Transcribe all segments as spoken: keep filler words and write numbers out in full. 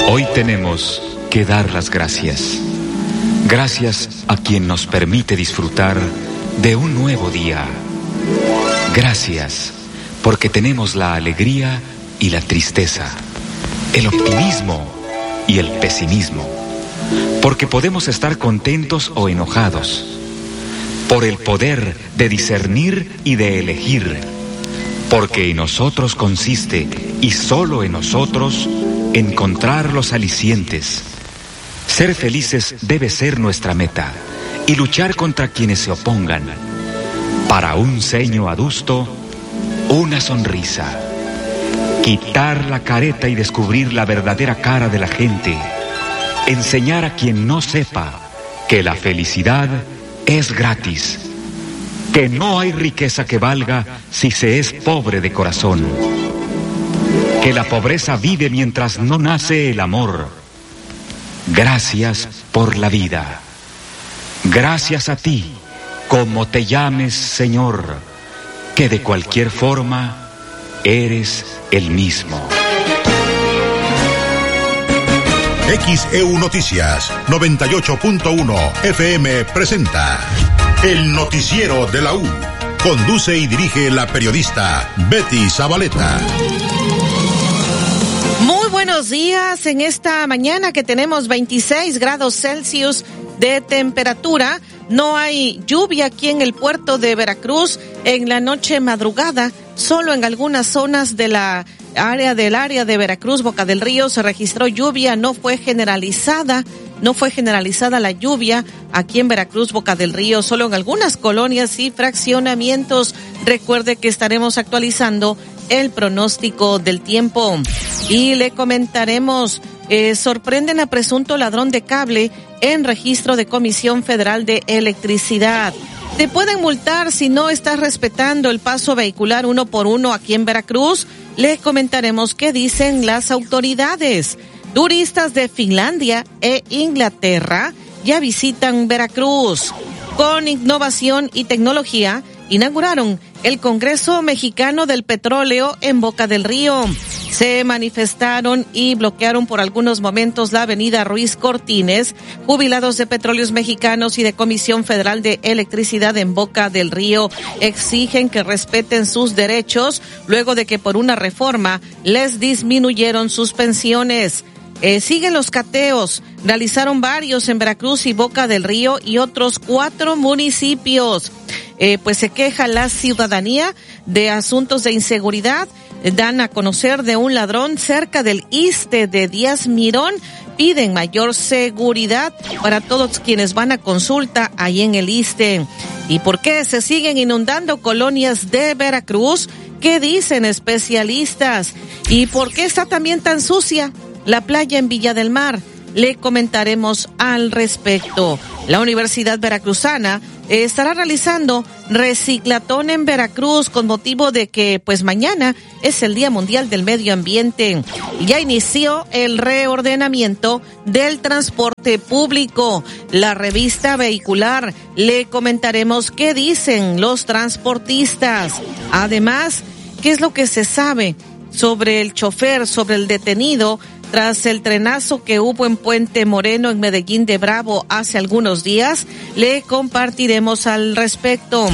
Hoy tenemos que dar las gracias. Gracias a quien nos permite disfrutar de un nuevo día. Gracias porque tenemos la alegría y la tristeza, el optimismo y el pesimismo, porque podemos estar contentos o enojados, por el poder de discernir y de elegir, porque en nosotros consiste, y solo en nosotros, encontrar los alicientes. Ser felices debe ser nuestra meta, y luchar contra quienes se opongan. Para un ceño adusto, una sonrisa. Quitar la careta y descubrir la verdadera cara de la gente. Enseñar a quien no sepa que la felicidad es gratis. Que no hay riqueza que valga si se es pobre de corazón. Que la pobreza vive mientras no nace el amor. Gracias por la vida. Gracias a ti, como te llames, Señor, que de cualquier forma eres el mismo. X E U Noticias noventa y ocho punto uno F M presenta El Noticiero de la U. Conduce y dirige la periodista Betty Zabaleta. Muy buenos días en esta mañana que tenemos veintiséis grados Celsius de temperatura. No hay lluvia aquí en el puerto de Veracruz en la noche madrugada. Solo en algunas zonas de la área del área de Veracruz, Boca del Río, se registró lluvia. No fue generalizada, no fue generalizada la lluvia aquí en Veracruz, Boca del Río, solo en algunas colonias y fraccionamientos. Recuerde que estaremos actualizando el pronóstico del tiempo y le comentaremos. Eh, sorprenden a presunto ladrón de cable en registro de Comisión Federal de Electricidad. Te pueden multar si no estás respetando el paso vehicular uno por uno aquí en Veracruz. Le comentaremos qué dicen las autoridades. Turistas de Finlandia e Inglaterra ya visitan Veracruz. Con innovación y tecnología, inauguraron el Congreso Mexicano del Petróleo en Boca del Río. Se manifestaron y bloquearon por algunos momentos la avenida Ruiz Cortines, jubilados de Petróleos Mexicanos y de Comisión Federal de Electricidad en Boca del Río. Exigen que respeten sus derechos luego de que por una reforma les disminuyeron sus pensiones. Eh, siguen los cateos. Realizaron varios en Veracruz y Boca del Río y otros cuatro municipios. Eh, pues se queja la ciudadanía de asuntos de inseguridad. Dan a conocer de un ladrón cerca del Iste de Díaz Mirón. Piden mayor seguridad para todos quienes van a consulta ahí en el Iste. ¿Y por qué se siguen inundando colonias de Veracruz? ¿Qué dicen especialistas? ¿Y por qué está también tan sucia la playa en Villa del Mar? Le comentaremos al respecto. La Universidad Veracruzana eh, estará realizando reciclatón en Veracruz con motivo de que pues mañana es el Día Mundial del Medio Ambiente. Ya inició el reordenamiento del transporte público. La revista vehicular, le comentaremos qué dicen los transportistas. Además, qué es lo que se sabe sobre el chofer, sobre el detenido tras el trenazo que hubo en Puente Moreno en Medellín de Bravo hace algunos días. Le compartiremos al respecto.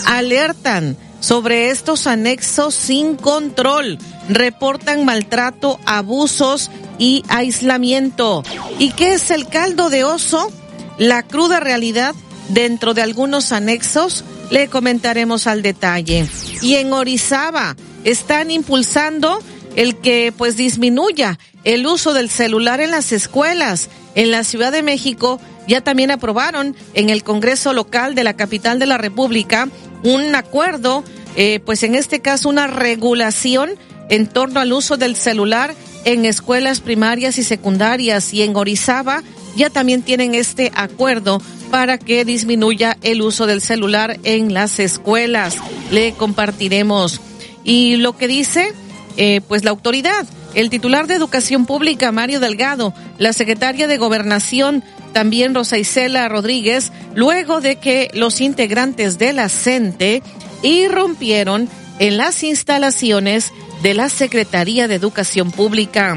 Alertan sobre estos anexos sin control. Reportan maltrato, abusos y aislamiento. ¿Y qué es el caldo de oso? La cruda realidad dentro de algunos anexos. Le comentaremos al detalle. Y en Orizaba están impulsando el que pues disminuya el uso del celular en las escuelas. En la Ciudad de México ya también aprobaron en el Congreso local de la capital de la República un acuerdo, eh, pues en este caso una regulación en torno al uso del celular en escuelas primarias y secundarias. Y en Orizaba ya también tienen este acuerdo para que disminuya el uso del celular en las escuelas. Le compartiremos. Y lo que dice eh, pues la autoridad, el titular de Educación Pública, Mario Delgado, la secretaria de Gobernación, también Rosa Isela Rodríguez, luego de que los integrantes de la CENTE irrumpieron en las instalaciones de la Secretaría de Educación Pública.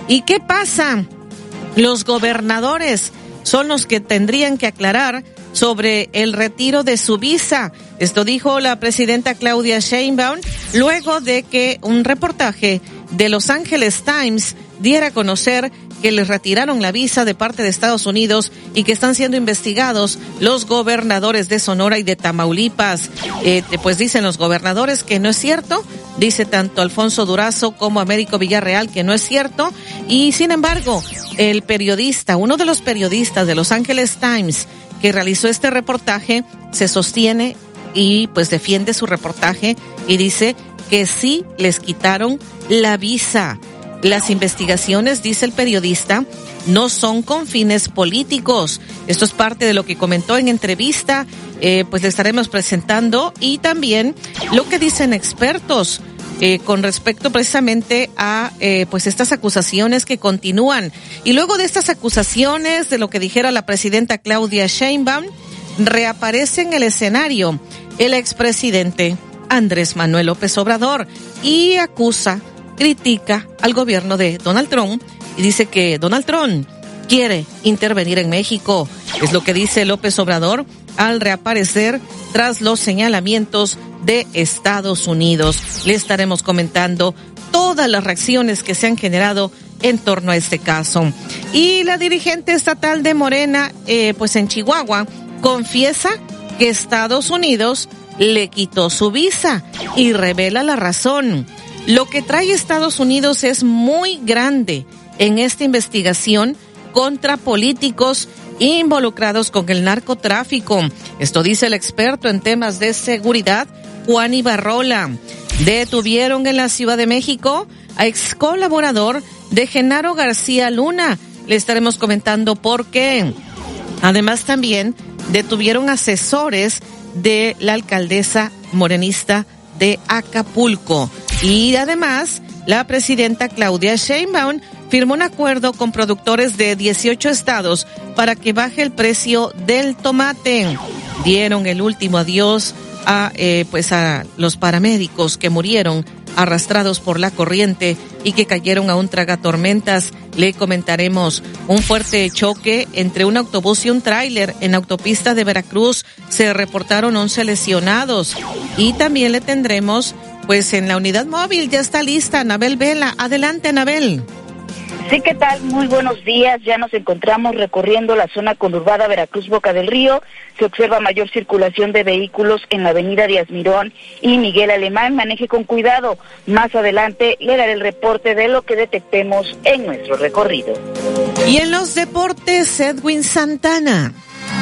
¿Y qué pasa? Los gobernadores son los que tendrían que aclarar sobre el retiro de su visa. Esto dijo la presidenta Claudia Sheinbaum luego de que un reportaje de Los Angeles Times diera a conocer que les retiraron la visa de parte de Estados Unidos y que están siendo investigados los gobernadores de Sonora y de Tamaulipas. Eh, pues dicen los gobernadores que no es cierto, dice tanto Alfonso Durazo como Américo Villarreal que no es cierto, y sin embargo, el periodista, uno de los periodistas de Los Angeles Times que realizó este reportaje, se sostiene y pues defiende su reportaje y dice que sí les quitaron la visa. Las investigaciones, dice el periodista, no son con fines políticos. Esto es parte de lo que comentó en entrevista, eh, pues le estaremos presentando, y también lo que dicen expertos eh, con respecto precisamente a eh, pues estas acusaciones que continúan. Y luego de estas acusaciones, de lo que dijera la presidenta Claudia Sheinbaum, reaparece en el escenario el expresidente Andrés Manuel López Obrador y acusa, critica al gobierno de Donald Trump y dice que Donald Trump quiere intervenir en México. Es lo que dice López Obrador al reaparecer tras los señalamientos de Estados Unidos. Le estaremos comentando todas las reacciones que se han generado en torno a este caso. Y la dirigente estatal de Morena, eh, pues en Chihuahua, confiesa que Estados Unidos le quitó su visa y revela la razón. Lo que trae Estados Unidos es muy grande en esta investigación contra políticos involucrados con el narcotráfico. Esto dice el experto en temas de seguridad, Juan Ibarrola. Detuvieron en la Ciudad de México a ex colaborador de Genaro García Luna. Le estaremos comentando por qué. Además, también detuvieron asesores de la alcaldesa morenista de Acapulco. Y además, la presidenta Claudia Sheinbaum firmó un acuerdo con productores de dieciocho estados para que baje el precio del tomate. Dieron el último adiós a eh, pues a los paramédicos que murieron arrastrados por la corriente y que cayeron a un tragatormentas. Le comentaremos un fuerte choque entre un autobús y un tráiler en autopista de Veracruz. Se reportaron once lesionados. Y también le tendremos, pues en la unidad móvil ya está lista Anabel Vela. Adelante, Anabel. Sí, ¿qué tal? Muy buenos días. Ya nos encontramos recorriendo la zona conurbada Veracruz-Boca del Río. Se observa mayor circulación de vehículos en la avenida Díaz Mirón y Miguel Alemán. Maneje con cuidado. Más adelante le daré el reporte de lo que detectemos en nuestro recorrido. Y en los deportes, Edwin Santana.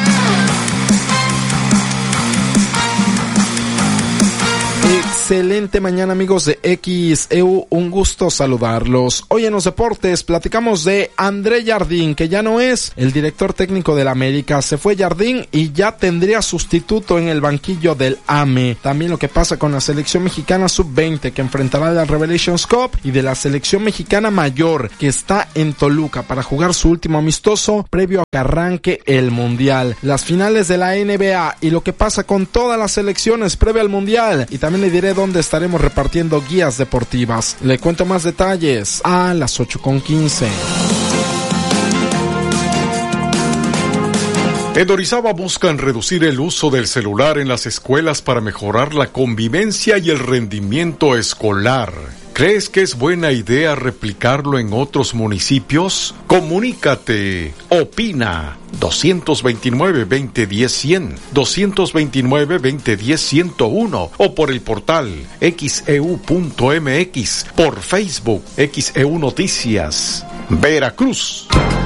Excelente mañana, amigos de X E U, un gusto saludarlos. Hoy en los deportes platicamos de André Jardín, que ya no es el director técnico del América. Se fue Jardín y ya tendría sustituto en el banquillo del A M E. También lo que pasa con la selección mexicana sub veinte, que enfrentará la Revelations Cup, y de la selección mexicana mayor, que está en Toluca para jugar su último amistoso previo a que arranque el Mundial. Las finales de la N B A y lo que pasa con todas las selecciones previo al Mundial. Y también le diré dónde estaremos repartiendo guías deportivas. Le cuento más detalles a las ocho con quince. En Orizaba buscan reducir el uso del celular en las escuelas para mejorar la convivencia y el rendimiento escolar. ¿Crees que es buena idea replicarlo en otros municipios? Comunícate. Opina. dos dos nueve, dos cero uno cero, cien, dos dos nueve, dos cero uno cero, ciento uno o por el portal X E U punto M X, por Facebook X E U Noticias, Veracruz.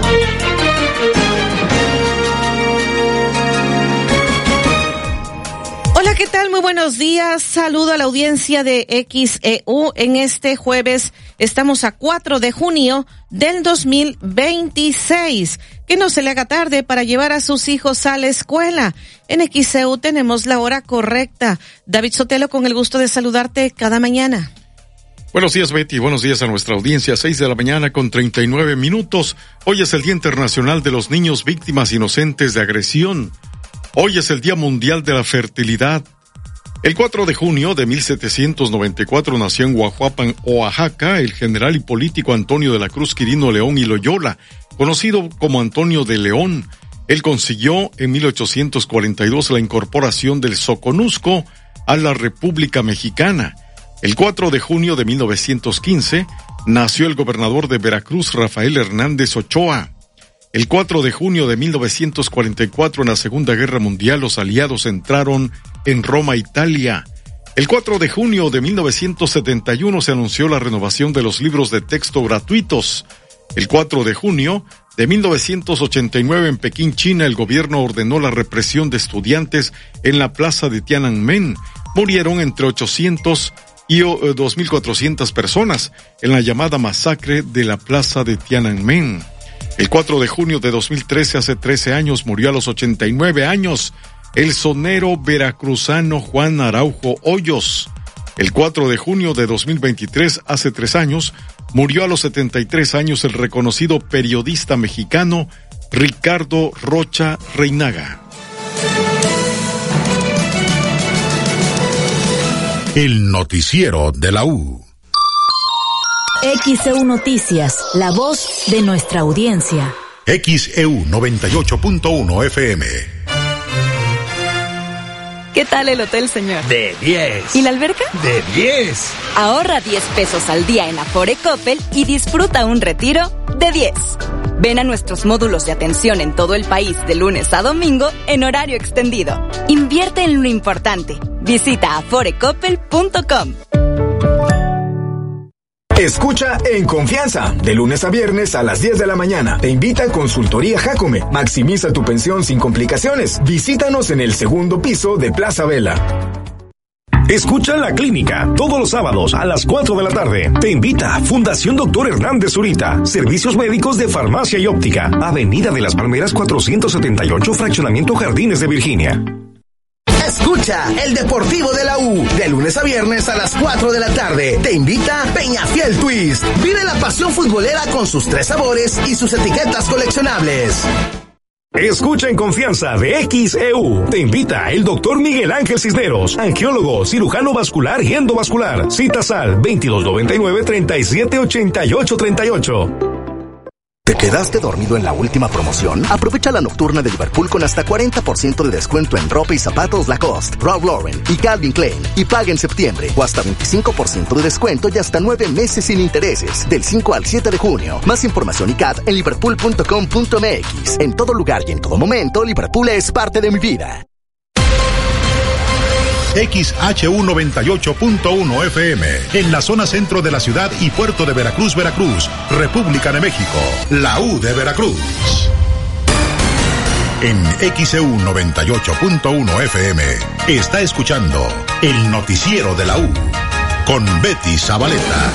Hola, ¿qué tal? Muy buenos días. Saludo a la audiencia de X E U. En este jueves estamos a cuatro de junio del dos mil veintiséis. Que no se le haga tarde para llevar a sus hijos a la escuela. En X E U tenemos la hora correcta. David Sotelo, con el gusto de saludarte cada mañana. Buenos días, Betty. Buenos días a nuestra audiencia. Seis de la mañana con treinta y nueve minutos. Hoy es el Día Internacional de los Niños Víctimas Inocentes de Agresión. Hoy es el Día Mundial de la Fertilidad. El cuatro de junio de mil setecientos noventa y cuatro nació en Guajuapan, Oaxaca, el general y político Antonio de la Cruz Quirino León y Loyola, conocido como Antonio de León. Él consiguió en mil ochocientos cuarenta y dos la incorporación del Soconusco a la República Mexicana. El cuatro de junio de mil novecientos quince nació el gobernador de Veracruz, Rafael Hernández Ochoa. El cuatro de junio de mil novecientos cuarenta y cuatro, en la Segunda Guerra Mundial, los aliados entraron en Roma, Italia. El cuatro de junio de mil novecientos setenta y uno se anunció la renovación de los libros de texto gratuitos. El cuatro de junio de mil novecientos ochenta y nueve, en Pekín, China, el gobierno ordenó la represión de estudiantes en la plaza de Tiananmen. Murieron entre ochocientos y dos mil cuatrocientas personas en la llamada masacre de la plaza de Tiananmen. El cuatro de junio de dos mil trece, hace trece años, murió a los ochenta y nueve años el sonero veracruzano Juan Araujo Hoyos. El cuatro de junio de dos mil veintitrés, hace tres años, murió a los setenta y tres años el reconocido periodista mexicano Ricardo Rocha Reinaga. El noticiero de la U. X E U Noticias, la voz de nuestra audiencia. X E U noventa y ocho punto uno F M. ¿Qué tal el hotel, señor? De diez. ¿Y la alberca? De diez. Ahorra diez pesos al día en Afore Coppel y disfruta un retiro de diez. Ven a nuestros módulos de atención en todo el país de lunes a domingo en horario extendido. Invierte en lo importante. Visita afore coppel punto com. Escucha En Confianza, de lunes a viernes a las diez de la mañana. Te invita Consultoría Jacome. Maximiza tu pensión sin complicaciones. Visítanos en el segundo piso de Plaza Vela. Escucha La Clínica, todos los sábados a las cuatro de la tarde. Te invita Fundación Doctor Hernández Zurita. Servicios médicos de farmacia y óptica. Avenida de las Palmeras cuatrocientos setenta y ocho, Fraccionamiento Jardines de Virginia. Escucha El Deportivo de la U, de lunes a viernes a las cuatro de la tarde. Te invita Peñafiel Twist. Vive la pasión futbolera con sus tres sabores y sus etiquetas coleccionables. Escucha En Confianza de X E U. Te invita el doctor Miguel Ángel Cisneros, angiólogo, cirujano vascular y endovascular. Citas al veintidós noventa y nueve, treinta y siete ochenta y ocho treinta y ocho. ¿Te quedaste dormido en la última promoción? Aprovecha la nocturna de Liverpool con hasta cuarenta por ciento de descuento en ropa y zapatos Lacoste, Ralph Lauren y Calvin Klein. Y paga en septiembre, o hasta veinticinco por ciento de descuento y hasta nueve meses sin intereses. Del cinco al siete de junio. Más información y C A D en liverpool punto com punto m x. En todo lugar y en todo momento, Liverpool es parte de mi vida. X H U noventa y ocho punto uno F M, en la zona centro de la ciudad y puerto de Veracruz, Veracruz, República de México, la U de Veracruz. En X E U noventa y ocho punto uno F M, está escuchando el noticiero de la U, con Betty Zabaleta.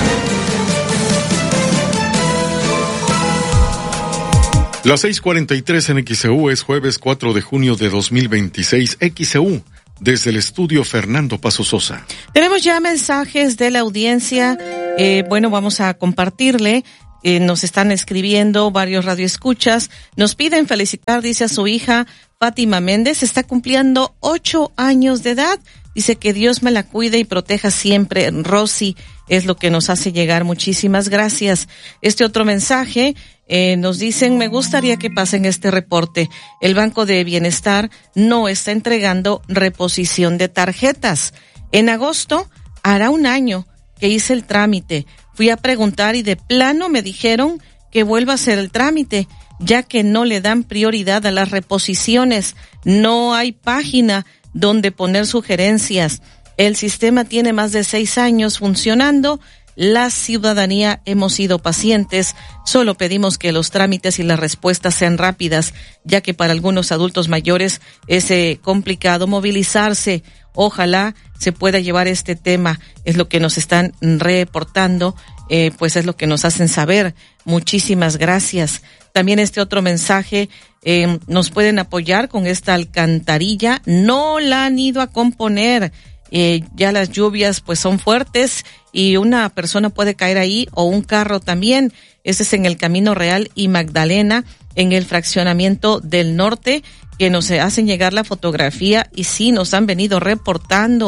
Las seis cuarenta y tres en X E U, es jueves cuatro de junio de dos mil veintiséis, X E U. Desde el estudio, Fernando Paso Sosa. Tenemos ya mensajes de la audiencia. Eh, bueno, vamos a compartirle. Eh, nos están escribiendo varios radioescuchas. Nos piden felicitar, dice, a su hija Fátima Méndez. Está cumpliendo ocho años de edad. Dice que Dios me la cuide y proteja siempre. Rosy es lo que nos hace llegar. Muchísimas gracias. Este otro mensaje, eh, nos dicen, me gustaría que pasen este reporte. El Banco de Bienestar no está entregando reposición de tarjetas. En agosto hará un año que hice el trámite. Fui a preguntar y de plano me dijeron que vuelva a hacer el trámite, ya que no le dan prioridad a las reposiciones. No hay página donde poner sugerencias. El sistema tiene más de seis años funcionando. La ciudadanía hemos sido pacientes. Solo pedimos que los trámites y las respuestas sean rápidas, ya que para algunos adultos mayores es eh, complicado movilizarse. Ojalá se pueda llevar este tema. Es lo que nos están reportando, eh, pues es lo que nos hacen saber. Muchísimas gracias. También este otro mensaje, eh, nos pueden apoyar con esta alcantarilla. No la han ido a componer. Eh, ya las lluvias pues son fuertes y una persona puede caer ahí o un carro también. Ese es en el Camino Real y Magdalena, en el fraccionamiento del norte, que nos hacen llegar la fotografía y sí nos han venido reportando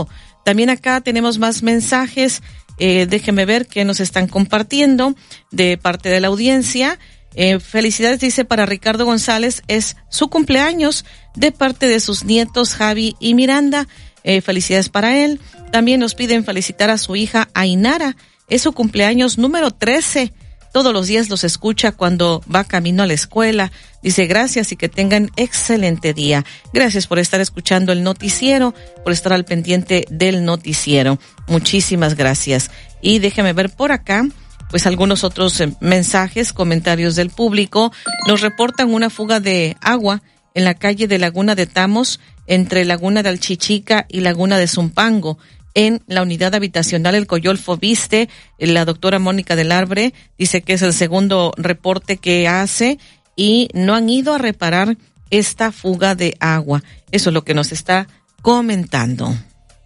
También acá tenemos más mensajes. Eh, déjeme ver qué nos están compartiendo de parte de la audiencia. Eh, felicidades, dice, para Ricardo González, es su cumpleaños de parte de sus nietos Javi y Miranda. Eh, felicidades para él. También nos piden felicitar a su hija Ainara, es su cumpleaños número trece. Todos los días los escucha cuando va camino a la escuela. Dice gracias y que tengan excelente día. Gracias por estar escuchando el noticiero, por estar al pendiente del noticiero. Muchísimas gracias. Y déjeme ver por acá, pues algunos otros eh, mensajes, comentarios del público. Nos reportan una fuga de agua en la calle de Laguna de Tamos, entre Laguna de Alchichica y Laguna de Zumpango, en la unidad habitacional El Coyolfo Viste. La doctora Mónica del Arbre dice que es el segundo reporte que hace y no han ido a reparar esta fuga de agua. Eso es lo que nos está comentando.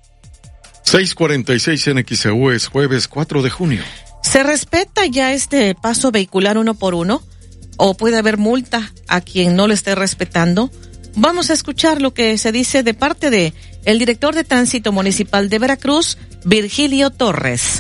seis cuarenta y seis en X E U, es jueves cuatro de junio. ¿Se respeta ya este paso vehicular uno por uno? ¿O puede haber multa a quien no lo esté respetando? Vamos a escuchar lo que se dice de parte de el director de Tránsito Municipal de Veracruz, Virgilio Torres.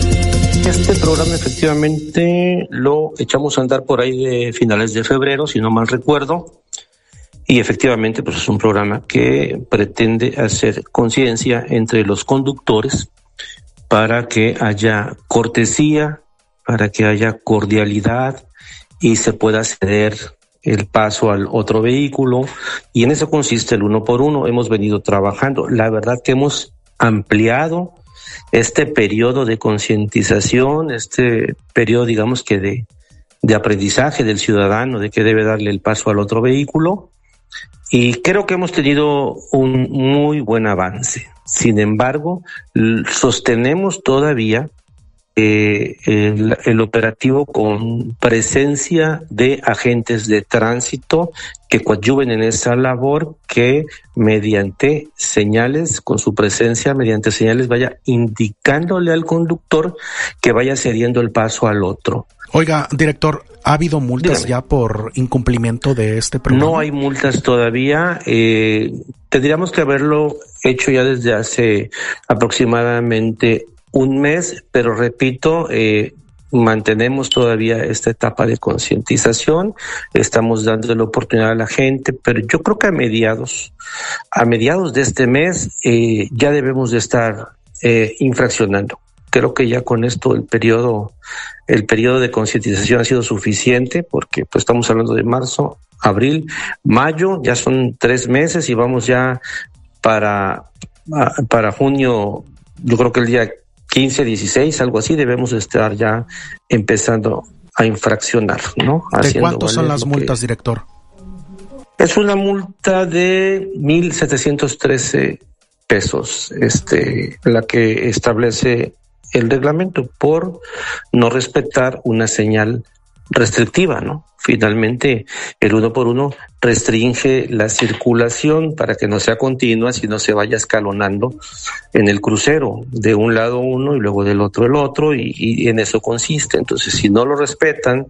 Este programa efectivamente lo echamos a andar por ahí de finales de febrero, si no mal recuerdo, y efectivamente pues es un programa que pretende hacer conciencia entre los conductores para que haya cortesía, para que haya cordialidad y se pueda ceder el paso al otro vehículo, y en eso consiste el uno por uno. Hemos venido trabajando, la verdad que hemos ampliado este periodo de concientización, este periodo digamos que de, de aprendizaje del ciudadano de que debe darle el paso al otro vehículo, y creo que hemos tenido un muy buen avance. Sin embargo, sostenemos todavía Eh, el, el operativo con presencia de agentes de tránsito que coadyuven en esa labor, que mediante señales, con su presencia, mediante señales, vaya indicándole al conductor que vaya cediendo el paso al otro. Oiga, director, ¿ha habido multas Dígame. ya por incumplimiento de este programa? No hay multas todavía. Eh, tendríamos que haberlo hecho ya desde hace aproximadamente un mes, pero repito, eh, mantenemos todavía esta etapa de concientización, estamos dando la oportunidad a la gente, pero yo creo que a mediados, a mediados de este mes, eh, ya debemos de estar eh, infraccionando. Creo que ya con esto el periodo, el periodo de concientización ha sido suficiente, porque pues estamos hablando de marzo, abril, mayo, ya son tres meses y vamos ya para, para junio, yo creo que el día quince, dieciséis, algo así, debemos estar ya empezando a infraccionar, ¿no? ¿De Haciendo cuánto son las multas, que... director? Es una multa de mil setecientos trece pesos, este, la que establece el reglamento por no respetar una señal restrictiva, ¿no? Finalmente, el uno por uno restringe la circulación para que no sea continua, sino se vaya escalonando en el crucero, de un lado uno y luego del otro el otro, y, y en eso consiste. Entonces, si no lo respetan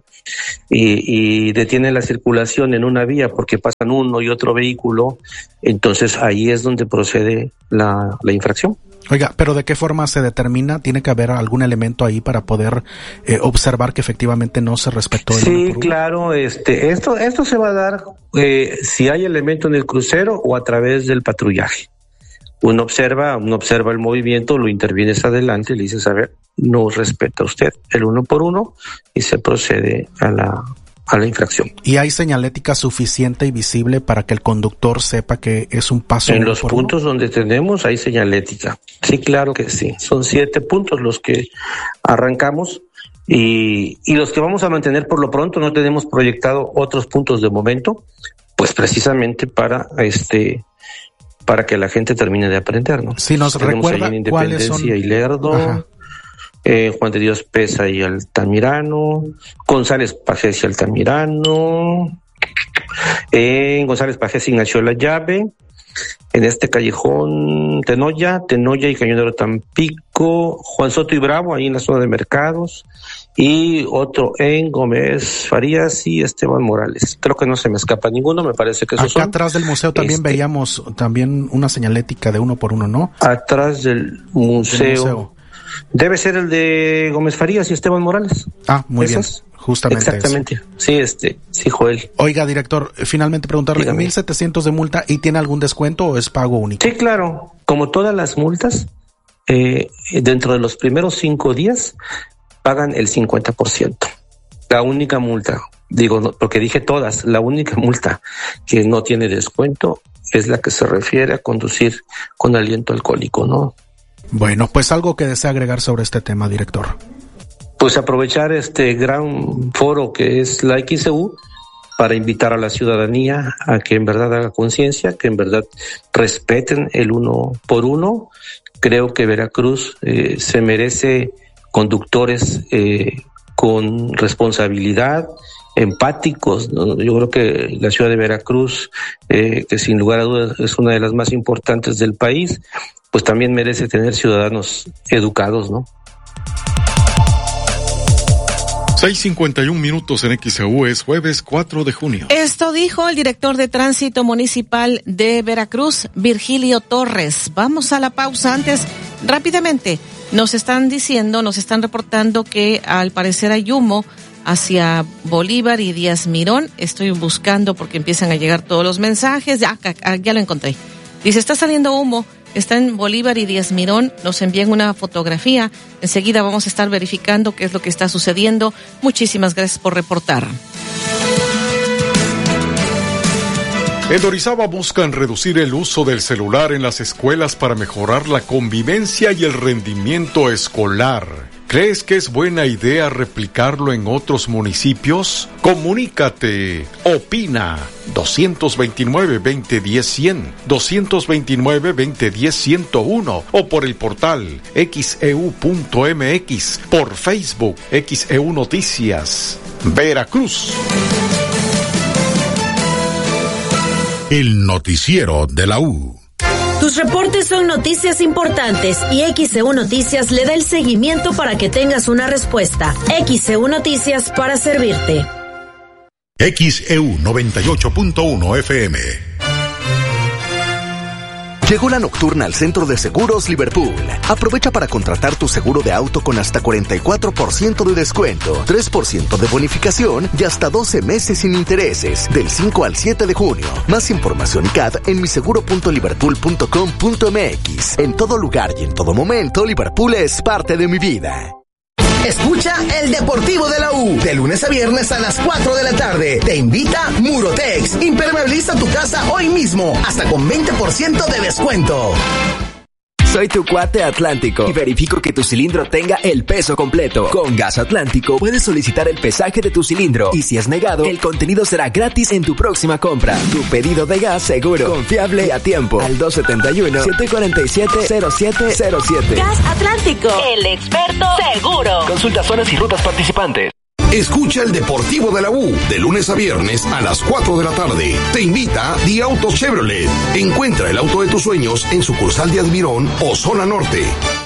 y, y detienen la circulación en una vía porque pasan uno y otro vehículo, entonces ahí es donde procede la, la infracción. Oiga, pero ¿de qué forma se determina? ¿Tiene que haber algún elemento ahí para poder eh, observar que efectivamente no se respetó el Sí, claro, este, esto, esto se va a dar eh, si hay elemento en el crucero o a través del patrullaje. Uno observa, uno observa el movimiento, lo intervienes adelante y le dices, a ver, no respeta usted el uno por uno, y se procede a la a la infracción. ¿Y hay señalética suficiente y visible para que el conductor sepa que es un paso? En los puntos donde tenemos hay señalética. Sí, claro que sí. Son siete puntos los que arrancamos y, y los que vamos a mantener por lo pronto. No tenemos proyectado otros puntos de momento, pues precisamente para este para que la gente termine de aprender, ¿no? Si nos tenemos recuerda ahí en Independencia y Lerdo. Eh, Juan de Dios Pesa y Altamirano, González Pajés y Altamirano, eh, González Pajés Ignacio La Llave, en este callejón Tenoya, Tenoya y Cañonero Tampico, Juan Soto y Bravo, ahí en la zona de mercados, y otro en Gómez Farías y Esteban Morales. Creo que no se me escapa ninguno, me parece que esos Acá son. atrás del museo también este, veíamos también una señalética de uno por uno, ¿no? Atrás del museo. Del museo. Debe ser el de Gómez Farías y Esteban Morales. Ah, muy ¿Esas? bien. Justamente. Exactamente. Eso. Sí, este, sí, Joel. Oiga, director, finalmente preguntarle, Dígame. mil setecientos de multa, ¿y tiene algún descuento o es pago único? Sí, claro. Como todas las multas, eh, dentro de los primeros cinco días pagan el cincuenta por ciento. La única multa, digo, no, porque dije todas, la única multa que no tiene descuento es la que se refiere a conducir con aliento alcohólico, ¿no? Bueno, pues algo que desea agregar sobre este tema, director. Pues aprovechar este gran foro que es la X E U para invitar a la ciudadanía a que en verdad haga conciencia, que en verdad respeten el uno por uno. Creo que Veracruz eh, se merece conductores eh, con responsabilidad, empáticos, ¿no? Yo creo que la ciudad de Veracruz, eh, que sin lugar a dudas es una de las más importantes del país, pues también merece tener ciudadanos educados, ¿no? seis cincuenta y un minutos en X E U, es jueves cuatro de junio. Esto dijo el director de Tránsito Municipal de Veracruz, Virgilio Torres. Vamos a la pausa. Antes, rápidamente, nos están diciendo, nos están reportando que al parecer hay humo hacia Bolívar y Díaz Mirón. Estoy buscando porque empiezan a llegar todos los mensajes. Ya, ya lo encontré. Dice, está saliendo humo. Está en Bolívar y Díaz Mirón, nos envían una fotografía. Enseguida vamos a estar verificando qué es lo que está sucediendo. Muchísimas gracias por reportar. En Orizaba buscan reducir el uso del celular en las escuelas para mejorar la convivencia y el rendimiento escolar. ¿Crees que es buena idea replicarlo en otros municipios? Comunícate. Opina. dos veintinueve, veinte diez, cien. dos veintinueve, veinte diez, ciento uno. O por el portal X E U punto M X. Por Facebook, X E U Noticias. Veracruz. El noticiero de la U. Tus reportes son noticias importantes y X E U Noticias le da el seguimiento para que tengas una respuesta. X E U Noticias para servirte. X E U noventa y ocho punto uno F M. Llegó la nocturna al Centro de Seguros Liverpool. Aprovecha para contratar tu seguro de auto con hasta cuarenta y cuatro por ciento de descuento, tres por ciento de bonificación y hasta doce meses sin intereses, del cinco al siete de junio. Más información y C A D en miseguro punto liverpool punto com punto m x. En todo lugar y en todo momento, Liverpool es parte de mi vida. Escucha el Deportivo de la U, de lunes a viernes a las cuatro de la tarde. Te invita Murotex. Impermeabiliza tu casa hoy mismo, hasta con veinte por ciento de descuento. Soy tu cuate Atlántico y verifico que tu cilindro tenga el peso completo. Con Gas Atlántico puedes solicitar el pesaje de tu cilindro y si es negado, el contenido será gratis en tu próxima compra. Tu pedido de gas seguro, confiable y a tiempo. Al dos siete uno, siete cuatro siete, cero siete cero siete. Gas Atlántico, el experto seguro. Consulta zonas y rutas participantes. Escucha el Deportivo de la U, de lunes a viernes a las cuatro de la tarde. Te invita Di Auto Chevrolet. Encuentra el auto de tus sueños en sucursal de Admirón o Zona Norte.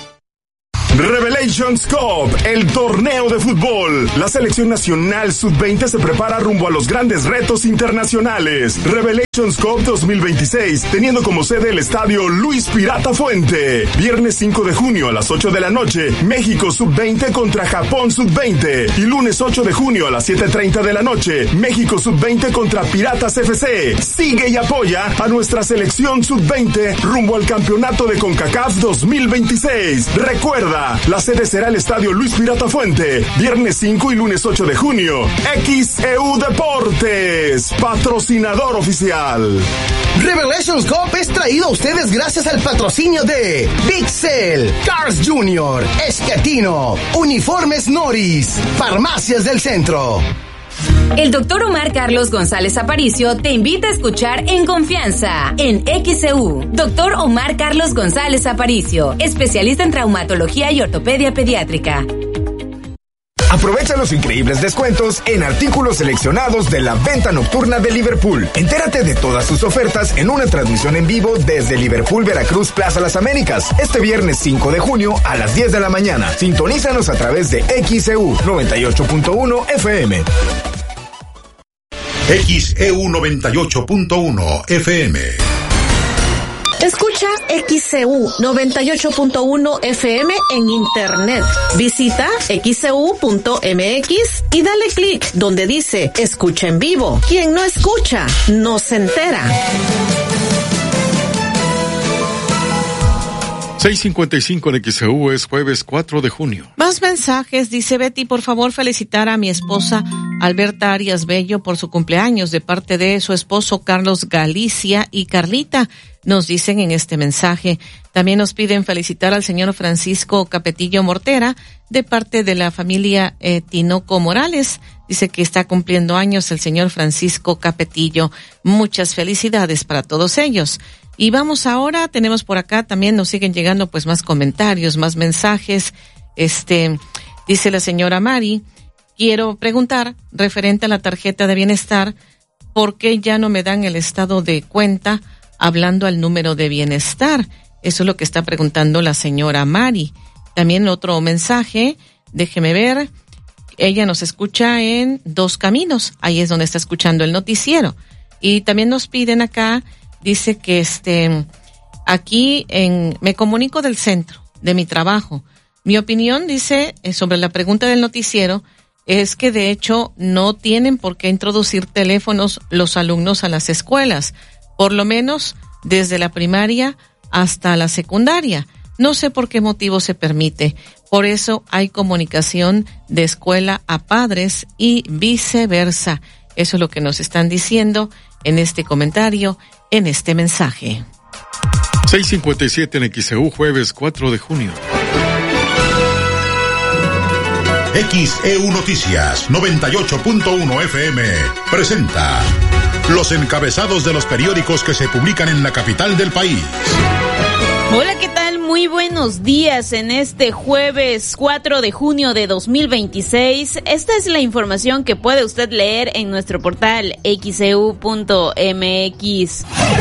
Revelations Cup, el torneo de fútbol. La selección nacional sub veinte se prepara rumbo a los grandes retos internacionales. Revelations Cup dos mil veintiséis, teniendo como sede el estadio Luis Pirata Fuente. Viernes cinco de junio a las ocho de la noche, México sub veinte contra Japón sub veinte. Y lunes ocho de junio a las siete treinta de la noche, México sub veinte contra Piratas F C. Sigue y apoya a nuestra selección sub veinte rumbo al campeonato de CONCACAF dos mil veintiséis. Recuerda, la sede será el estadio Luis Pirata Fuente, viernes cinco y lunes ocho de junio. X E U Deportes, patrocinador oficial. Revelations Cup es traído a ustedes gracias al patrocinio de Pixel, Cars Junior, Esquetino, Uniformes Norris, Farmacias del Centro. El doctor Omar Carlos González Aparicio te invita a escuchar En Confianza, en X E U. Doctor Omar Carlos González Aparicio, especialista en traumatología y ortopedia pediátrica. Aprovecha los increíbles descuentos en artículos seleccionados de la venta nocturna de Liverpool. Entérate de todas sus ofertas en una transmisión en vivo desde Liverpool Veracruz Plaza Las Américas, este viernes cinco de junio a las diez de la mañana. Sintonízanos a través de X E U noventa y ocho punto uno F M. X E U noventa y ocho punto uno F M. Escucha X E U noventa y ocho punto uno F M en internet. Visita X E U punto M X y dale clic donde dice escucha en vivo. Quien no escucha, no se entera. seis cincuenta y cinco en X E U, es jueves cuatro de junio. Más mensajes, dice Betty, por favor felicitar a mi esposa Alberta Arias Bello por su cumpleaños de parte de su esposo Carlos Galicia y Carlita, nos dicen en este mensaje. También nos piden felicitar al señor Francisco Capetillo Mortera de parte de la familia eh, Tinoco Morales. Dice que está cumpliendo años el señor Francisco Capetillo. Muchas felicidades para todos ellos. Y vamos ahora, tenemos por acá, también nos siguen llegando pues más comentarios, más mensajes. Este, dice la señora Mari, quiero preguntar, referente a la tarjeta de bienestar, ¿por qué ya no me dan el estado de cuenta hablando al número de bienestar? Eso es lo que está preguntando la señora Mari. También otro mensaje, déjeme ver, ella nos escucha en Dos Caminos, ahí es donde está escuchando el noticiero. Y también nos piden acá, dice que este, aquí en, me comunico del centro de mi trabajo. Mi opinión, dice, sobre la pregunta del noticiero, es que de hecho no tienen por qué introducir teléfonos los alumnos a las escuelas, por lo menos desde la primaria hasta la secundaria. No sé por qué motivo se permite. Por eso hay comunicación de escuela a padres y viceversa. Eso es lo que nos están diciendo en este comentario, en este mensaje. seis cincuenta y siete en X E U, jueves cuatro de junio. X E U Noticias noventa y ocho punto uno F M presenta los encabezados de los periódicos que se publican en la capital del país. Hola, ¿qué tal? Muy buenos días en este jueves cuatro de junio de dos mil veintiséis. Esta es la información que puede usted leer en nuestro portal X E U punto M X.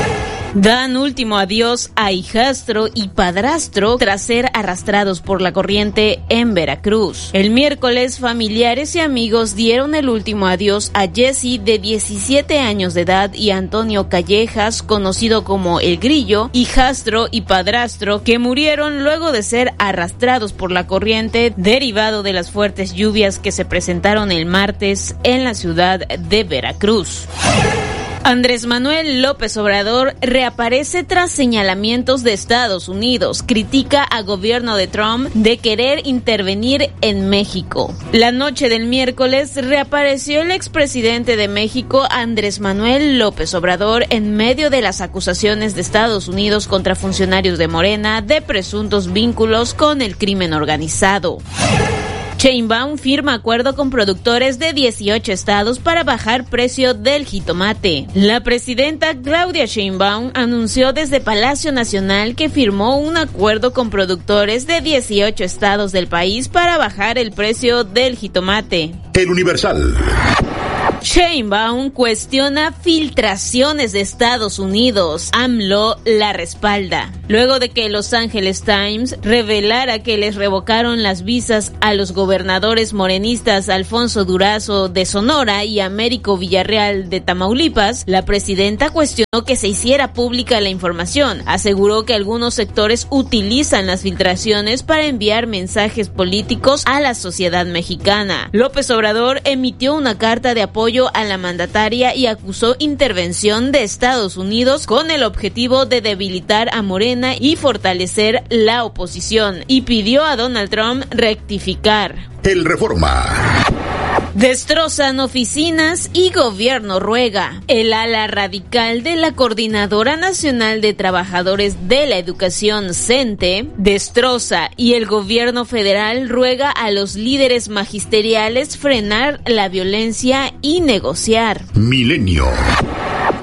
Dan último adiós a hijastro y padrastro tras ser arrastrados por la corriente en Veracruz. El miércoles, familiares y amigos dieron el último adiós a Jesse, de diecisiete años de edad, y Antonio Callejas, conocido como El Grillo, hijastro y padrastro, que murieron luego de ser arrastrados por la corriente derivado de las fuertes lluvias que se presentaron el martes en la ciudad de Veracruz. Andrés Manuel López Obrador reaparece tras señalamientos de Estados Unidos. Critica a gobierno de Trump de querer intervenir en México. La noche del miércoles reapareció el expresidente de México, Andrés Manuel López Obrador, en medio de las acusaciones de Estados Unidos contra funcionarios de Morena de presuntos vínculos con el crimen organizado. Sheinbaum firma acuerdo con productores de dieciocho estados para bajar precio del jitomate. La presidenta Claudia Sheinbaum anunció desde Palacio Nacional que firmó un acuerdo con productores de dieciocho estados del país para bajar el precio del jitomate. El Universal. Sheinbaum cuestiona filtraciones de Estados Unidos. AMLO la respalda. Luego de que Los Angeles Times revelara que les revocaron las visas a los gobernadores morenistas Alfonso Durazo de Sonora y Américo Villarreal de Tamaulipas, la presidenta cuestionó que se hiciera pública la información. Aseguró que algunos sectores utilizan las filtraciones para enviar mensajes políticos a la sociedad mexicana. López Obrador emitió una carta de apoyo a la mandataria y acusó intervención de Estados Unidos con el objetivo de debilitar a Morena y fortalecer la oposición, y pidió a Donald Trump rectificar. El Reforma. Destrozan oficinas y gobierno ruega. El ala radical de la Coordinadora Nacional de Trabajadores de la Educación, CENTE, destroza, y el gobierno federal ruega a los líderes magisteriales frenar la violencia y negociar. Milenio.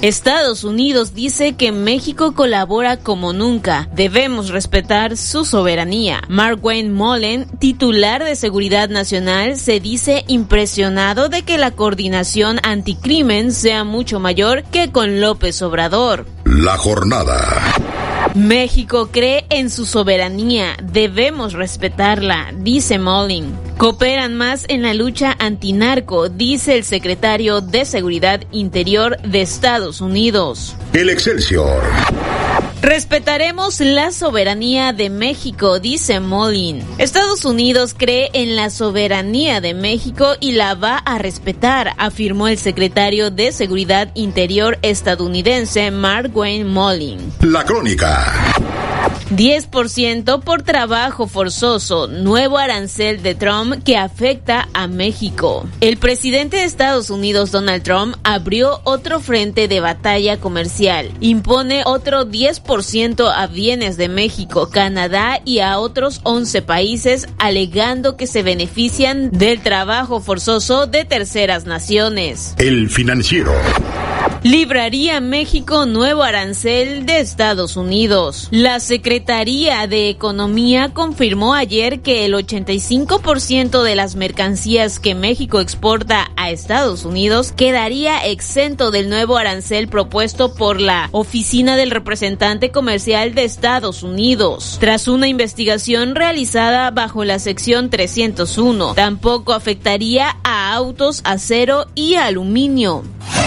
Estados Unidos dice que México colabora como nunca. Debemos respetar su soberanía. Mark Wayne Mullen, titular de Seguridad Nacional, se dice impresionado de que la coordinación anticrimen sea mucho mayor que con López Obrador. La jornada. México cree en su soberanía, debemos respetarla, dice Mullen. Cooperan más en la lucha antinarco, dice el secretario de Seguridad Interior de Estados Unidos. El Excelsior. Respetaremos la soberanía de México, dice Mullen. Estados Unidos cree en la soberanía de México y la va a respetar, afirmó el secretario de Seguridad Interior estadounidense Mark Wayne Mullen. La crónica. diez por ciento por trabajo forzoso, nuevo arancel de Trump que afecta a México. El presidente de Estados Unidos, Donald Trump, abrió otro frente de batalla comercial. Impone otro diez por ciento a bienes de México, Canadá y a otros once países, alegando que se benefician del trabajo forzoso de terceras naciones. El Financiero. Libraría México nuevo arancel de Estados Unidos. La Secretaría de Economía confirmó ayer que el ochenta y cinco por ciento de las mercancías que México exporta a Estados Unidos quedaría exento del nuevo arancel propuesto por la Oficina del Representante Comercial de Estados Unidos. Tras una investigación realizada bajo la sección trescientos uno, tampoco afectaría a autos, acero y aluminio.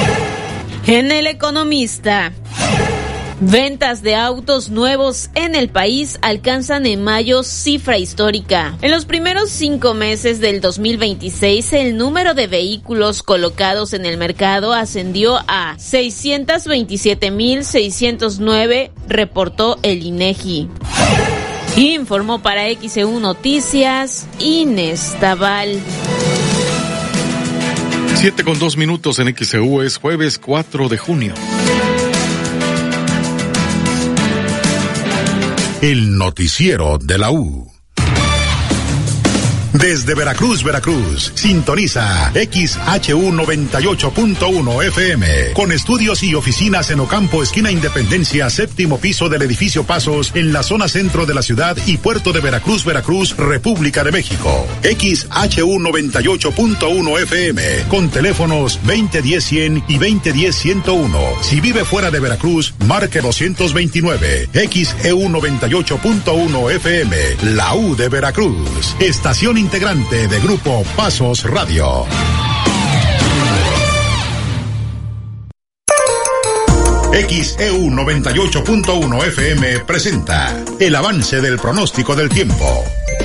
En El Economista, ventas de autos nuevos en el país alcanzan en mayo cifra histórica. En los primeros cinco meses del dos mil veintiséis, el número de vehículos colocados en el mercado ascendió a seiscientos veintisiete mil seiscientos nueve, reportó el INEGI. Informó para X E U Noticias, Inés Tabal. Siete con dos minutos en X E U, es jueves cuatro de junio. El noticiero de la U. Desde Veracruz, Veracruz, sintoniza X H U noventa y ocho punto uno F M, con estudios y oficinas en Ocampo, esquina Independencia, séptimo piso del edificio Pasos, en la zona centro de la ciudad y puerto de Veracruz, Veracruz, República de México. X H U noventa y ocho punto uno F M, con teléfonos veinte diez cien y veinte diez ciento uno. Si vive fuera de Veracruz, marque doscientos veintinueve. X E U noventa y ocho punto uno F M, la U de Veracruz. Estación integrante de Grupo Pasos Radio. X E U noventa y ocho punto uno F M presenta el avance del pronóstico del tiempo.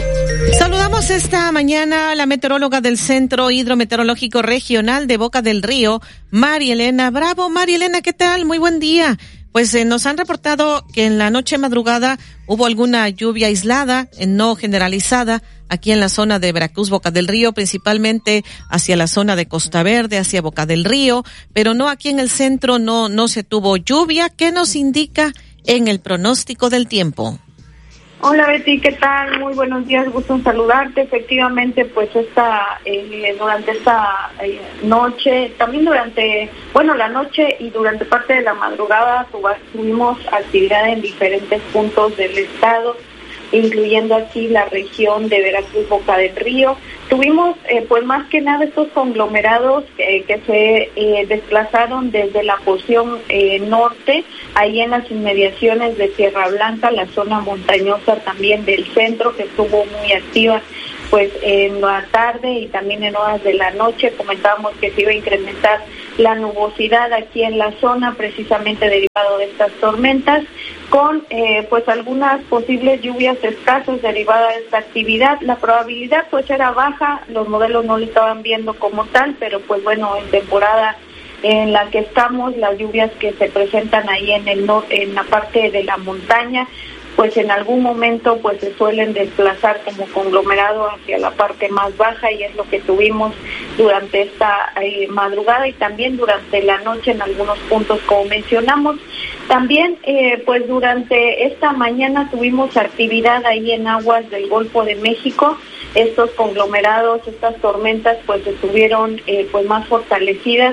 Saludamos esta mañana a la meteoróloga del Centro Hidrometeorológico Regional de Boca del Río, María Elena Bravo. María Elena, ¿qué tal? Muy buen día. Pues eh, nos han reportado que en la noche madrugada hubo alguna lluvia aislada, eh, no generalizada, aquí en la zona de Veracruz, Boca del Río, principalmente hacia la zona de Costa Verde, hacia Boca del Río, pero no aquí en el centro, no, no se tuvo lluvia. ¿Qué nos indica en el pronóstico del tiempo? Hola Betty, ¿qué tal? Muy buenos días, gusto en saludarte. Efectivamente, pues esta eh, durante esta eh, noche, también durante, bueno, la noche y durante parte de la madrugada tuvimos actividad en diferentes puntos del estado, incluyendo aquí la región de Veracruz, Boca del Río. Tuvimos, eh, pues más que nada, estos conglomerados eh, que se eh, desplazaron desde la porción eh, norte, ahí en las inmediaciones de Tierra Blanca, la zona montañosa también del centro, que estuvo muy activa pues en la tarde y también en horas de la noche. Comentábamos que se iba a incrementar la nubosidad aquí en la zona, precisamente derivado de estas tormentas, con eh, pues algunas posibles lluvias escasas derivadas de esta actividad. La probabilidad pues era baja, los modelos no lo estaban viendo como tal, pero pues bueno, en temporada en la que estamos, las lluvias que se presentan ahí en el nor- en la parte de la montaña, pues en algún momento pues se suelen desplazar como conglomerado hacia la parte más baja, y es lo que tuvimos durante esta eh, madrugada y también durante la noche en algunos puntos, como mencionamos. También eh, pues durante esta mañana tuvimos actividad ahí en aguas del Golfo de México. Estos conglomerados, estas tormentas pues estuvieron eh, pues más fortalecidas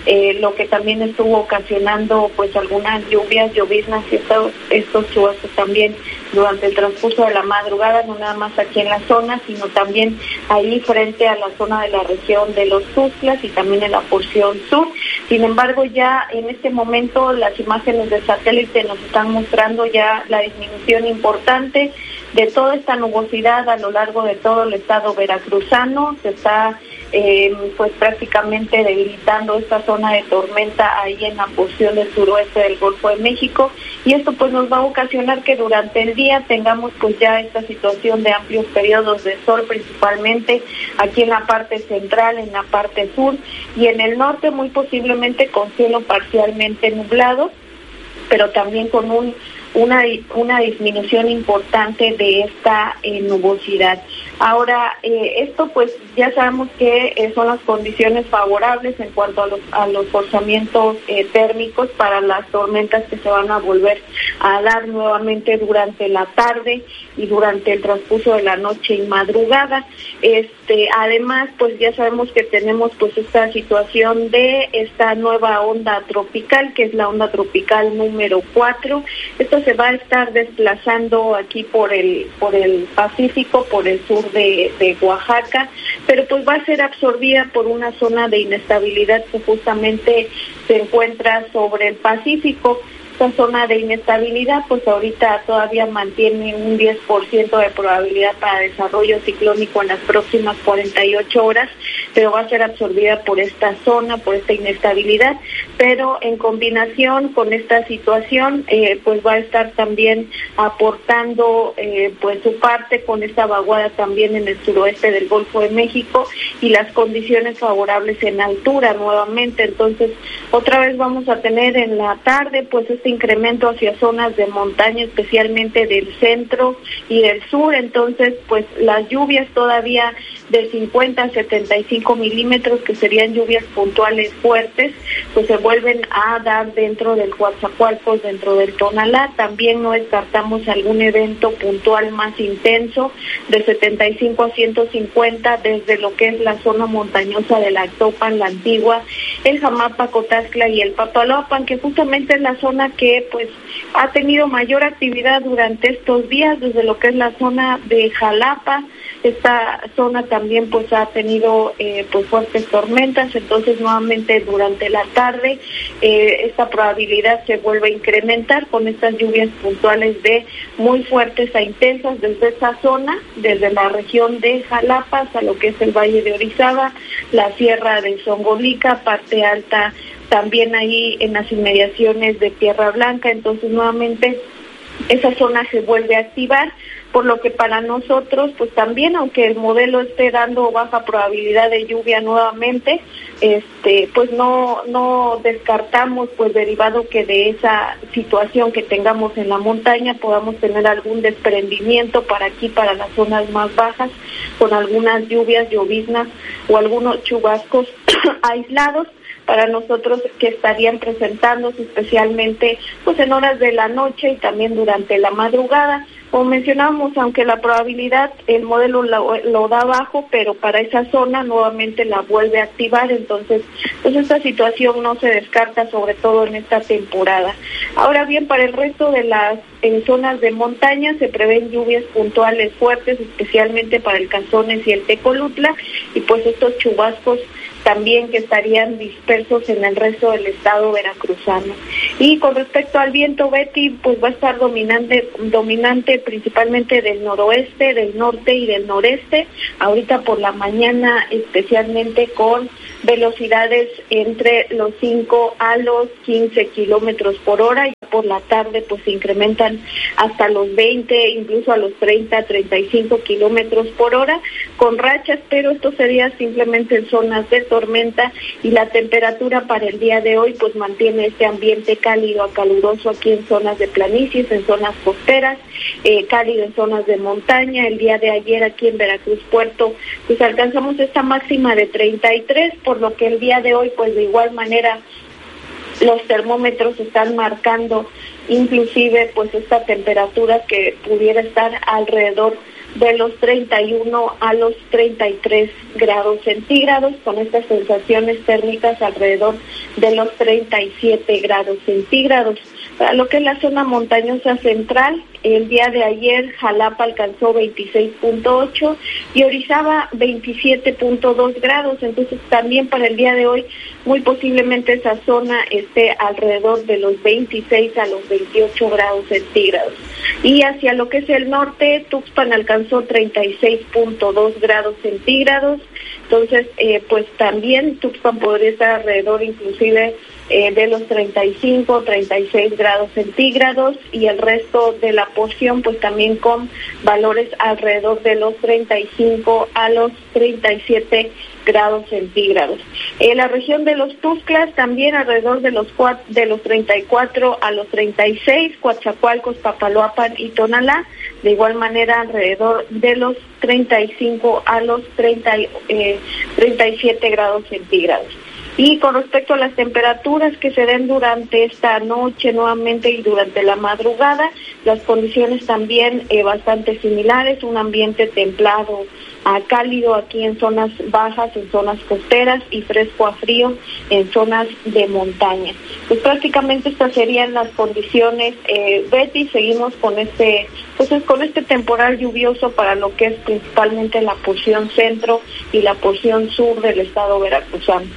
eh, lo que también estuvo ocasionando pues algunas lluvias, lloviznas y estos, estos chubascos también durante el transcurso de la madrugada, no nada más aquí en la zona, sino también ahí frente a la zona de la región de los Tuxtlas y también en la porción sur. Sin embargo, ya en este momento las imágenes de satélite nos están mostrando ya la disminución importante de toda esta nubosidad a lo largo de todo el estado veracruzano. Se está eh, pues prácticamente debilitando esta zona de tormenta ahí en la porción del suroeste del Golfo de México, y esto pues nos va a ocasionar que durante el día tengamos pues ya esta situación de amplios periodos de sol, principalmente aquí en la parte central, en la parte sur y en el norte, muy posiblemente con cielo parcialmente nublado, pero también con un una una disminución importante de esta eh, nubosidad. Ahora, eh, esto pues ya sabemos que eh, son las condiciones favorables en cuanto a los, a los forzamientos eh, térmicos para las tormentas que se van a volver a dar nuevamente durante la tarde y durante el transcurso de la noche y madrugada. Este, además, pues ya sabemos que tenemos pues esta situación de esta nueva onda tropical, que es la onda tropical número cuatro. Esto se va a estar desplazando aquí por el por el Pacífico, por el sur de, de Oaxaca, pero pues va a ser absorbida por una zona de inestabilidad que justamente se encuentra sobre el Pacífico. Esta zona de inestabilidad pues ahorita todavía mantiene un diez por ciento de probabilidad para desarrollo ciclónico en las próximas cuarenta y ocho horas, pero va a ser absorbida por esta zona, por esta inestabilidad, pero en combinación con esta situación eh, pues va a estar también aportando eh, pues su parte con esta vaguada también en el suroeste del Golfo de México y las condiciones favorables en altura nuevamente. Entonces otra vez vamos a tener en la tarde pues este incremento hacia zonas de montaña, especialmente del centro y del sur. Entonces pues las lluvias todavía de cincuenta a setenta y cinco milímetros, que serían lluvias puntuales fuertes, pues se vuelven a dar dentro del Coatzacoalcos, dentro del Tonalá. También no descartamos algún evento puntual más intenso de setenta y cinco a ciento cincuenta desde lo que es la zona montañosa de la Actopan, la Antigua, el Jamapa, Cotazcla y el Papaloapan, que justamente es la zona que pues ha tenido mayor actividad durante estos días, desde lo que es la zona de Jalapa. Esta zona también pues ha tenido eh, pues fuertes tormentas. Entonces nuevamente durante la tarde eh, esta probabilidad se vuelve a incrementar con estas lluvias puntuales de muy fuertes a intensas desde esa zona, desde la región de Jalapa hasta lo que es el Valle de Orizaba, la Sierra de Zongolica, parte alta también ahí en las inmediaciones de Tierra Blanca. Entonces nuevamente esa zona se vuelve a activar, por lo que para nosotros pues también, aunque el modelo esté dando baja probabilidad de lluvia nuevamente, este pues no no descartamos pues derivado que de esa situación que tengamos en la montaña podamos tener algún desprendimiento para aquí, para las zonas más bajas, con algunas lluvias, lloviznas o algunos chubascos aislados para nosotros que estarían presentándose especialmente pues en horas de la noche y también durante la madrugada. Como mencionábamos, aunque la probabilidad, el modelo lo, lo da bajo, pero para esa zona nuevamente la vuelve a activar. Entonces, pues esta situación no se descarta, sobre todo en esta temporada. Ahora bien, para el resto de las en zonas de montaña se prevén lluvias puntuales fuertes, especialmente para el Cazones y el Tecolutla, y pues estos chubascos también que estarían dispersos en el resto del estado veracruzano. Y con respecto al viento, Betty, pues va a estar dominante, dominante principalmente del noroeste, del norte y del noreste, ahorita por la mañana especialmente con velocidades entre los cinco a los quince kilómetros por hora, y por la tarde pues se incrementan hasta los veinte, incluso a los treinta, treinta y cinco kilómetros por hora, con rachas, pero esto sería simplemente en zonas de tormenta, y la temperatura para el día de hoy pues mantiene este ambiente cálido a caluroso aquí en zonas de planicies, en zonas costeras, eh, cálido en zonas de montaña. El día de ayer aquí en Veracruz Puerto pues alcanzamos esta máxima de treinta y tres, por lo que el día de hoy pues de igual manera los termómetros están marcando inclusive pues esta temperatura que pudiera estar alrededor de los treinta y uno a los treinta y tres grados centígrados, con estas sensaciones térmicas alrededor de los treinta y siete grados centígrados. Para lo que es la zona montañosa central, el día de ayer Jalapa alcanzó veintiséis punto ocho y Orizaba veintisiete punto dos grados, entonces también para el día de hoy muy posiblemente esa zona esté alrededor de los veintiséis a los veintiocho grados centígrados. Y hacia lo que es el norte, Tuxpan alcanzó treinta y seis punto dos grados centígrados, entonces eh, pues también Tuxpan podría estar alrededor inclusive Eh, de los treinta y cinco, treinta y seis grados centígrados, y el resto de la porción pues también con valores alrededor de los treinta y cinco a los treinta y siete grados centígrados. En la región de los Tuxtlas también alrededor de los cuatro, de los treinta y cuatro a los treinta y seis, Coatzacoalcos, Papaloapan y Tonalá, de igual manera alrededor de los treinta y cinco a los treinta, eh, treinta y siete grados centígrados. Y con respecto a las temperaturas que se den durante esta noche nuevamente y durante la madrugada, las condiciones también eh, bastante similares, un ambiente templado a cálido aquí en zonas bajas, en zonas costeras, y fresco a frío en zonas de montaña. Pues prácticamente estas serían las condiciones, eh, Betty. Seguimos con este, pues con este temporal lluvioso para lo que es principalmente la porción centro y la porción sur del estado veracruzano.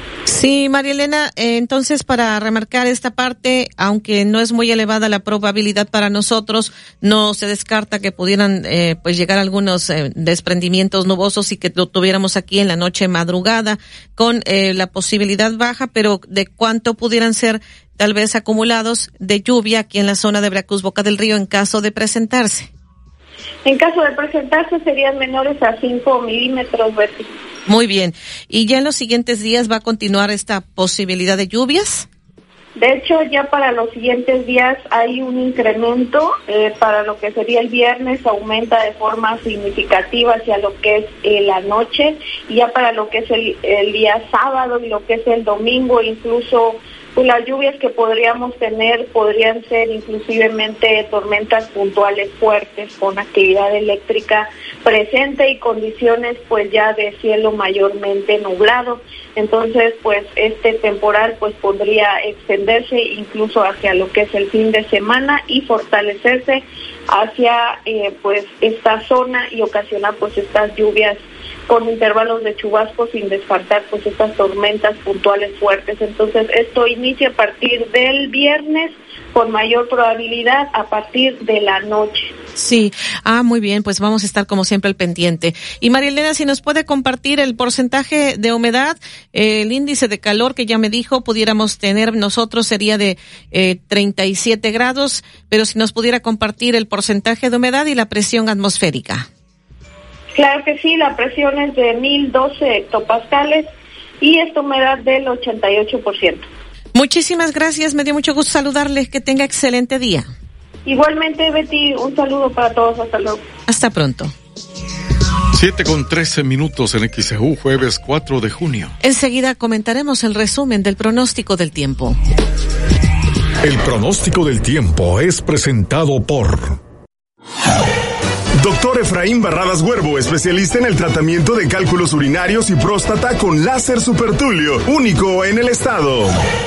Sí, María Elena, eh, entonces para remarcar esta parte, aunque no es muy elevada la probabilidad para nosotros, no se descarta que pudieran eh, pues llegar algunos eh, desprendimientos nubosos y que lo tuviéramos aquí en la noche madrugada con eh, la posibilidad baja, pero de cuánto pudieran ser tal vez acumulados de lluvia aquí en la zona de Veracruz, Boca del Río, en caso de presentarse. En caso de presentarse serían menores a cinco milímetros, Betty. Muy bien. ¿Y ya en los siguientes días va a continuar esta posibilidad de lluvias? De hecho, ya para los siguientes días hay un incremento. Eh, para lo que sería el viernes aumenta de forma significativa hacia lo que es eh, la noche, y ya para lo que es el, el día sábado y lo que es el domingo, incluso pues las lluvias que podríamos tener podrían ser inclusivemente tormentas puntuales fuertes con actividad eléctrica presente y condiciones pues ya de cielo mayormente nublado. Entonces pues este temporal pues podría extenderse incluso hacia lo que es el fin de semana y fortalecerse hacia eh, pues esta zona y ocasionar pues estas lluvias con intervalos de chubascos, sin descartar pues estas tormentas puntuales fuertes. Entonces esto inicia a partir del viernes con mayor probabilidad a partir de la noche. Sí, ah, muy bien, pues vamos a estar como siempre al pendiente. Y María Elena, si nos puede compartir el porcentaje de humedad, eh, el índice de calor que ya me dijo, pudiéramos tener nosotros sería de eh, treinta y siete grados, pero si nos pudiera compartir el porcentaje de humedad y la presión atmosférica. Claro que sí, la presión es de mil doce hectopascales y esta humedad del ochenta y ocho por ciento. Muchísimas gracias, me dio mucho gusto saludarles, que tenga excelente día. Igualmente, Betty, un saludo para todos, hasta luego. Hasta pronto. Siete con trece minutos en X E U, jueves cuatro de junio. Enseguida comentaremos el resumen del pronóstico del tiempo. El pronóstico del tiempo es presentado por Doctor Efraín Barradas Huervo, especialista en el tratamiento de cálculos urinarios y próstata con láser supertulio, único en el estado.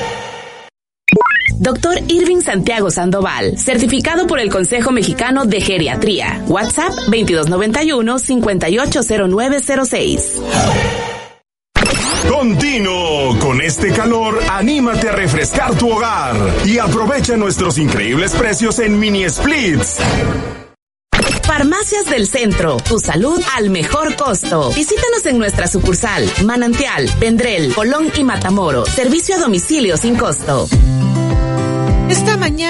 Doctor Irving Santiago Sandoval, certificado por el Consejo Mexicano de Geriatría. WhatsApp veintidós noventa y uno, cincuenta y ocho cero nueve cero seis. Continuo, con este calor, anímate a refrescar tu hogar y aprovecha nuestros increíbles precios en mini splits. Farmacias del Centro, tu salud al mejor costo. Visítanos en nuestra sucursal, Manantial, Vendrell, Colón y Matamoros. Servicio a domicilio sin costo. Esta mañana